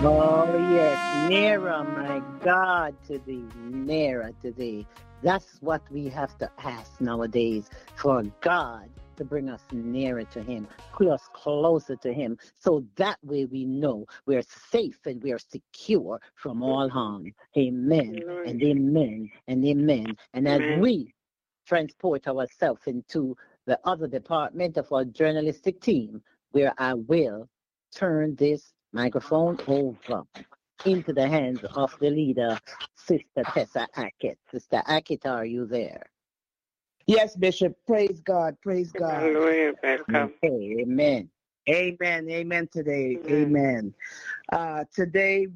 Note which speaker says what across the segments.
Speaker 1: Oh, yes, nearer, my God, to thee, nearer to thee. That's what we have to ask nowadays for God to bring us nearer to Him, pull us closer to Him, so that way we know we're safe and we are secure from all harm. Amen
Speaker 2: Hallelujah.
Speaker 1: and amen and amen. And as
Speaker 2: Amen.
Speaker 1: we transport ourselves into the other department of our journalistic team, where I will turn this microphone over into the hands of the leader, Sister Tessa Hackett. Sister Hackett, are you there?
Speaker 3: Yes, Bishop. Praise God. Praise God.
Speaker 2: Hallelujah. Welcome.
Speaker 1: Okay, amen.
Speaker 3: Amen. Amen today.
Speaker 2: Amen.
Speaker 3: Amen. Today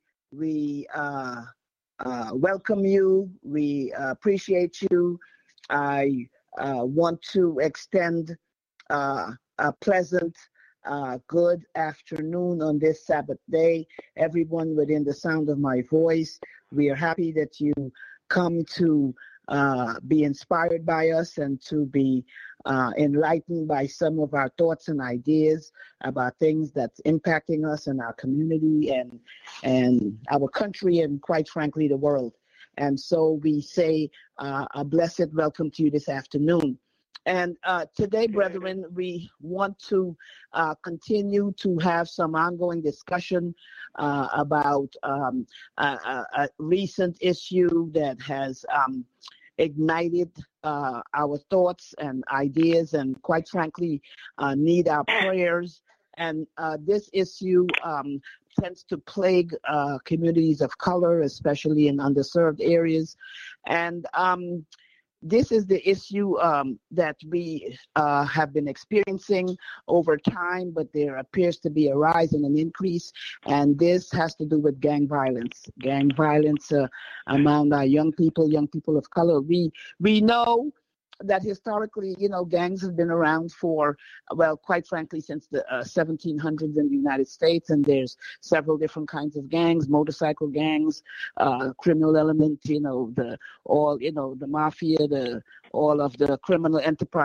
Speaker 3: we welcome you. We appreciate you. I want to extend a pleasant, good afternoon on this Sabbath day. Everyone within the sound of my voice, we are happy that you come to be inspired by us and to be enlightened by some of our thoughts and ideas about things that's impacting us and our community and our country and, quite frankly, the world. And so we say a blessed welcome to you this afternoon. And today, brethren, we want to continue to have some ongoing discussion about a recent issue that has ignited our thoughts and ideas and, quite frankly, need our prayers. And this issue tends to plague communities of color, especially in underserved areas. And this is the issue that we have been experiencing over time, but there appears to be a rise and an increase, and this has to do with gang violence among our young people of color. We know that historically, gangs have been around for, well, quite frankly, since the 1700s in the United States, and there's several different kinds of gangs, motorcycle gangs, criminal element, the mafia, all of the criminal enterprise